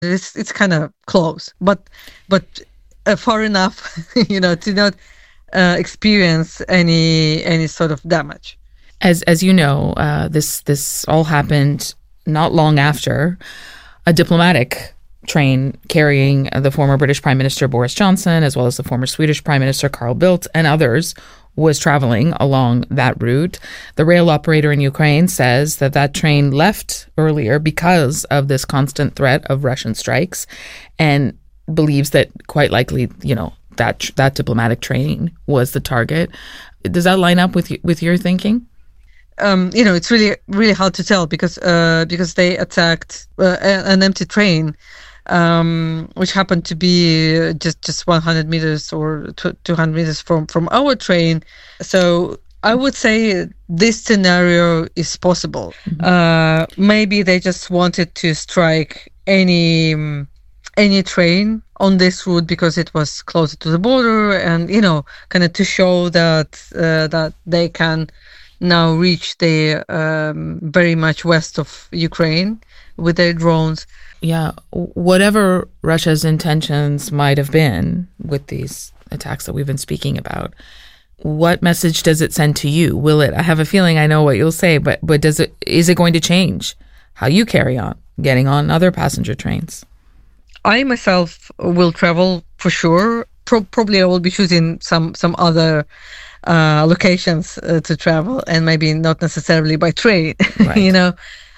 It's kind of close, but far enough, to not experience any sort of damage. As you know, this all happened not long after a diplomatic train carrying the former British Prime Minister Boris Johnson, as well as the former Swedish Prime Minister Carl Bildt and others, was traveling along that route. The rail operator in Ukraine says that train left earlier because of this constant threat of Russian strikes, and believes that quite likely, that diplomatic train was the target. Does that line up with your thinking? It's really, really hard to tell because they attacked an empty train, which happened to be just 100 meters or 200 meters from our train. So I would say this scenario is possible. Mm-hmm. Maybe they just wanted to strike any train on this route because it was closer to the border, and kind of to show that they can now reach the very much west of Ukraine with their drones. Yeah, whatever Russia's intentions might have been with these attacks that we've been speaking about, what message does it send to you? Will it? I have a feeling I know what you'll say, but is it going to change how you carry on getting on other passenger trains? I myself will travel for sure. Probably I will be choosing some other locations to travel, and maybe not necessarily by train. Right.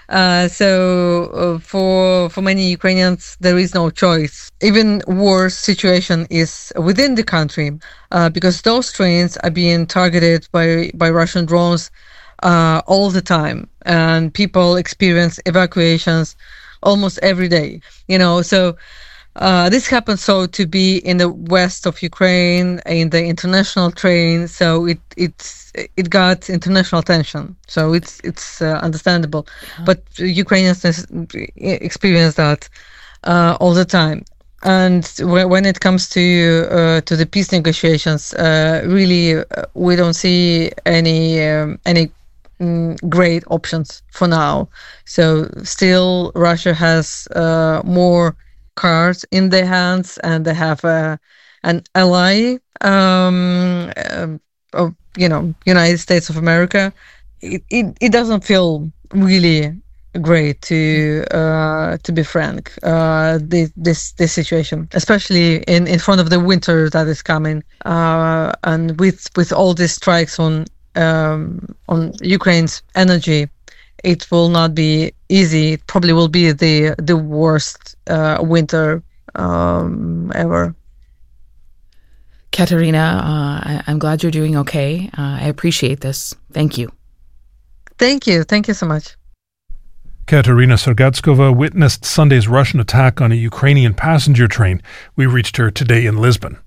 So for many Ukrainians, there is no choice. Even worse situation is within the country, because those trains are being targeted by Russian drones all the time, and people experience evacuations almost every day. So this happens to be in the west of Ukraine, in the international train. So it got international attention. So it's understandable. Yeah. But Ukrainians experience that all the time. And when it comes to the peace negotiations, really we don't see any great options for now. So still Russia has more cards in their hands, and they have an ally of United States of America. It doesn't feel really great to be frank, this situation, especially in front of the winter that is coming, and with all these strikes on Ukraine's energy. It will not be easy. It probably will be the worst winter ever. Katerina, I'm glad you're doing okay. I appreciate this. Thank you. Thank you. Thank you so much. Katerina Sergadskova witnessed Sunday's Russian attack on a Ukrainian passenger train. We reached her today in Lisbon.